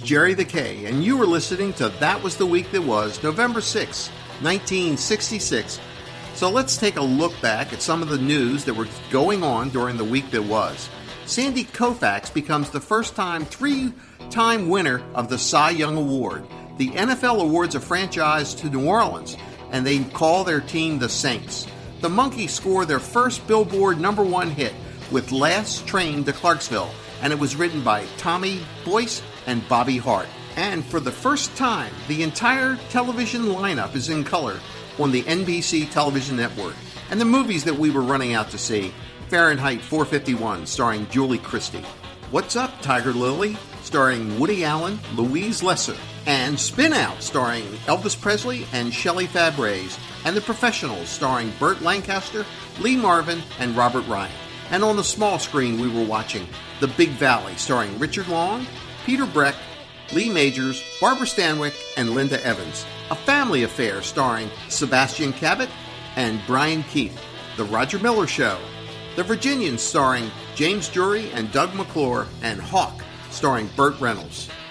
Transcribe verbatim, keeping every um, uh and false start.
Jerry the K, and you were listening to That Was the Week That Was, November sixth, nineteen sixty-six. So let's take a look back at some of the news that were going on during the week that was. Sandy Koufax becomes the first-time three-time winner of the Cy Young Award. The N F L awards a franchise to New Orleans, and they call their team the Saints. The Monkees score their first Billboard number one hit with Last Train to Clarksville, and it was written by Tommy Boyce and Bobby Hart. And for the first time, the entire television lineup is in color on the N B C television network. And the movies that we were running out to see: Fahrenheit four fifty-one, starring Julie Christie; What's Up, Tiger Lily, starring Woody Allen, Louise Lesser; and Spin Out, starring Elvis Presley and Shelley Fabares; and The Professionals, starring Burt Lancaster, Lee Marvin, and Robert Ryan. And on the small screen, we were watching The Big Valley, starring Richard Long, Peter Breck, Lee Majors, Barbara Stanwyck, and Linda Evans. A Family Affair, starring Sebastian Cabot and Brian Keith. The Roger Miller Show. The Virginians, starring James Jury and Doug McClure, and Hawk, starring Burt Reynolds.